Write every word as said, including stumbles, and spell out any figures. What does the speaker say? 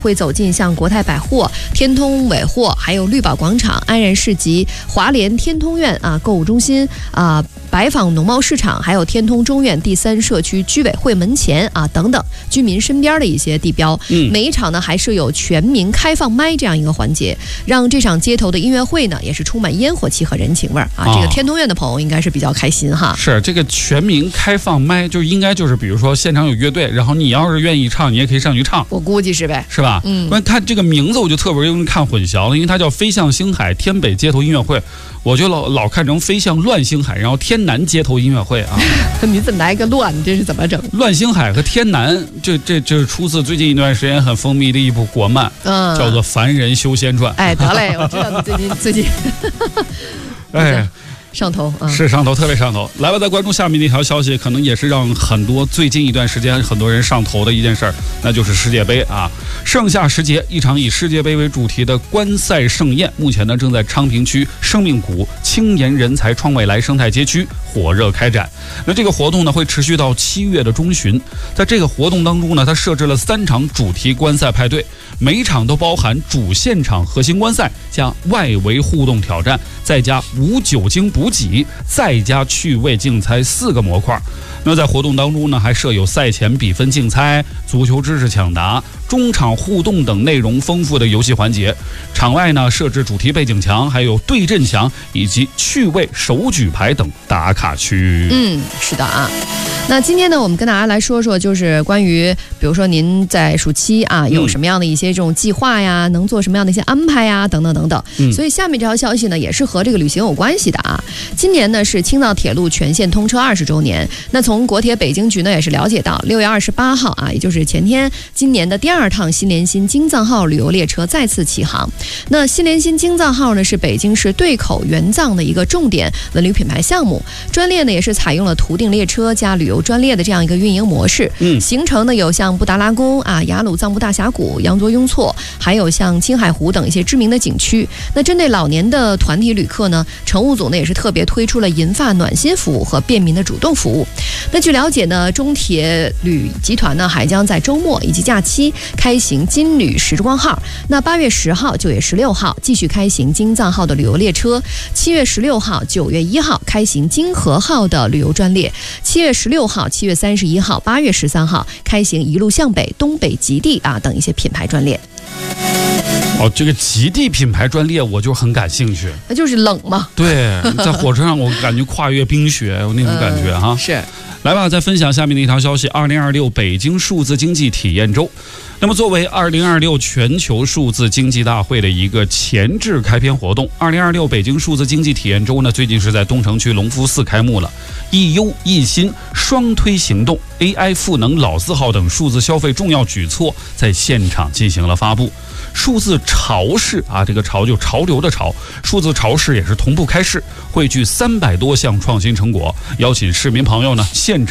会走进像国泰百货、天通伟货，还有绿宝广场、安然市集、华联天通苑啊购物中心啊、百坊农贸市场，还有天通中苑第三社区居委会门前啊等等居民身边的一些地标。嗯，每一场呢还设有全民开放麦这样一个环节，让这场街头的音乐会呢也是充满烟火气和人情味儿啊。这个天通苑的朋友应该是比较开心哈。 是这个全民开放麦，就应该就是比如说现场有乐队，然后你要是愿意唱，你也可以上去唱。 我估计是呗， 是吧？嗯，关键看这个名字我就特别容易看混淆了，因为它叫飞向星海天北街头音乐会，我就老老看成飞向乱星海，然后天南街头音乐会啊。 你怎么来个乱？你这是怎么整？ 乱星海和天南，这这这是出自最近一段时间很风靡的一部国漫，嗯，叫做《凡人修仙传》。 哎，得嘞，我知道你最近最近，哎。上头、嗯、 是上头，特别上头。来吧，再关注下面的一条消息，可能也是让很多最近一段时间很多人上头的一件事儿，那就是世界杯啊。盛夏时节，一场以世界杯为主题的观赛盛宴，目前呢正在昌平区生命谷青年人才创未来生态街区火热开展。那这个活动呢会持续到七月的中旬，在这个活动当中呢，它设置了三场主题观赛派对，每场都包含主现场核心观赛加外围互动挑战，再加无酒精补给，再加趣味竞猜四个模块。那在活动当中呢，还设有赛前比分竞猜、足球知识抢答、中场互动等内容丰富的游戏环节。场外呢设置主题背景墙，还有对阵墙以及趣味手举牌等打卡区。 嗯，是的啊。那今天呢，我们跟大家来说说，就是关于比如说您在暑期啊有什么样的一些这种计划呀，嗯、能做什么样的一些安排呀，等等等等。嗯、所以下面这条消息呢，也是和这个旅行有关系的啊。今年呢是青藏铁路全线通车二十周年。那从国铁北京局呢也是了解到，六月二十八号啊，也就是前天，今年的第二趟新联新京藏号旅游列车再次启航。那新联新京藏号呢是北京市对口援藏的一个重点文旅品牌项目，专列呢也是采用了图定列车加旅游专列的这样一个运营模式。嗯，行程呢有像布达拉宫啊、雅鲁藏布大峡谷、羊卓雍措，还有像青海湖等一些知名的景区。那针对老年的团体旅客呢，乘务组呢也是特别推出了银发暖心服务和便民的主动服务。那据了解呢，中铁旅集团呢还将在周末以及假期开行金旅时光号。那八月十号、九月十六号继续开行京藏号的旅游列车，七月十六号、九月一号开行京河号的旅游专列，七月十六号、七月三十一号、八月十三号开行一路向北、东北极地啊等一些品牌专列。 哦，这个极地品牌专列我就很感兴趣， 那就是冷嘛。 对，在火车上我感觉跨越冰雪，有那种感觉哈。 嗯、是。 来吧，再分享下面的一条消息：二零二六北京数字经济体验周。那么，作为二零二六全球数字经济大会的一个前置开篇活动，二零二六北京数字经济体验周呢，最近是在东城区隆福寺开幕了。一优一新双推行动 ，A I 赋能老字号等数字消费重要举措在现场进行了发布。数字潮市啊，这个潮就潮流的潮，数字潮市也是同步开市，汇聚三百多项创新成果，邀请市民朋友呢现